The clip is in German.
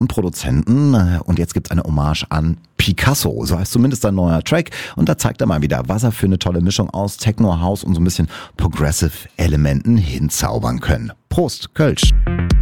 und Produzenten. Und jetzt gibt's eine Hommage an Picasso. So heißt zumindest ein neuer Track. Und da zeigt er mal wieder, was er für eine tolle Mischung aus Techno, House und so ein bisschen Progressive Elementen hinzaubern können. Prost, Kölsch.